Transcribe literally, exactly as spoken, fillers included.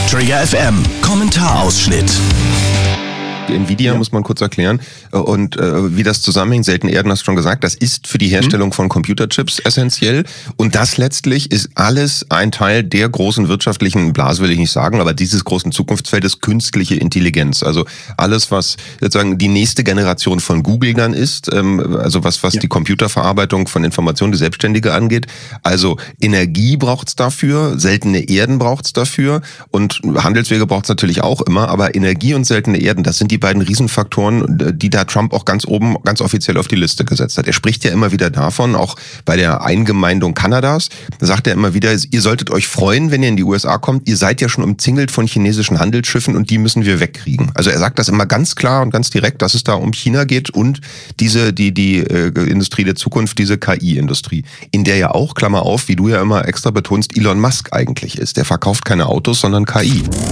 Trigger F M, Kommentarausschnitt. Nvidia, ja. muss man kurz erklären. Und äh, wie das zusammenhängt, seltene Erden, hast du schon gesagt, das ist für die Herstellung mhm. von Computerchips essentiell. Und das letztlich ist alles ein Teil der großen wirtschaftlichen Blase, will ich nicht sagen, aber dieses großen Zukunftsfeldes künstliche Intelligenz. Also alles, was sozusagen die nächste Generation von Google dann ist, ähm, also was, was ja. die Computerverarbeitung von Informationen, die Selbstständige angeht. Also Energie braucht's dafür, seltene Erden braucht's dafür und Handelswege braucht's natürlich auch immer, aber Energie und seltene Erden, das sind die beiden Riesenfaktoren, die da Trump auch ganz oben, ganz offiziell auf die Liste gesetzt hat. Er spricht ja immer wieder davon, auch bei der Eingemeindung Kanadas, da sagt er immer wieder, ihr solltet euch freuen, wenn ihr in die U S A kommt, ihr seid ja schon umzingelt von chinesischen Handelsschiffen und die müssen wir wegkriegen. Also er sagt das immer ganz klar und ganz direkt, dass es da um China geht und diese, die, die äh, Industrie der Zukunft, diese K I-Industrie, in der ja auch, Klammer auf, wie du ja immer extra betonst, Elon Musk eigentlich ist. Der verkauft keine Autos, sondern K I.